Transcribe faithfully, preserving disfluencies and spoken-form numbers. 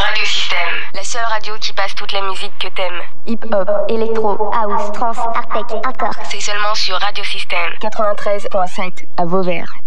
Radio Système. La seule radio qui passe toute la musique que t'aimes. Hip-hop, électro, house, trance, artec, hardcore. C'est seulement sur Radio Système. quatre-vingt-treize virgule sept à Vauvert.